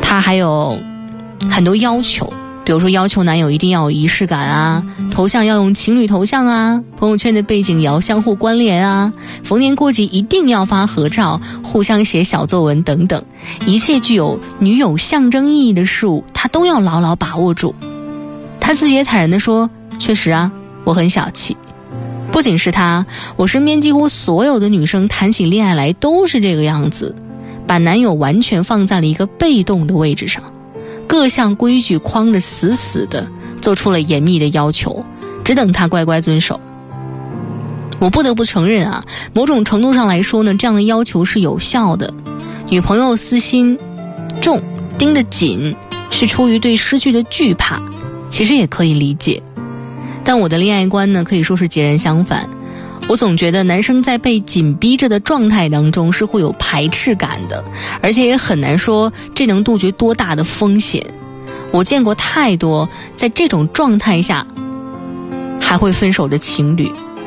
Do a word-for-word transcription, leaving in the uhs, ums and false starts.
他还有很多要求，比如说要求男友一定要有仪式感啊，头像要用情侣头像啊，朋友圈的背景也要相互关联啊，逢年过节一定要发合照，互相写小作文等等，一切具有女友象征意义的事物他都要牢牢把握住。他自己也坦然地说，确实啊，我很小气。不仅是他，我身边几乎所有的女生谈起恋爱来都是这个样子，把男友完全放在了一个被动的位置上，各项规矩框得死死的，做出了严密的要求，只等他乖乖遵守。我不得不承认啊，某种程度上来说呢，这样的要求是有效的。女朋友私心重，盯得紧，是出于对失去的惧怕，其实也可以理解。但我的恋爱观呢，可以说是截然相反。我总觉得男生在被紧逼着的状态当中是会有排斥感的，而且也很难说这能杜绝多大的风险。我见过太多在这种状态下还会分手的情侣，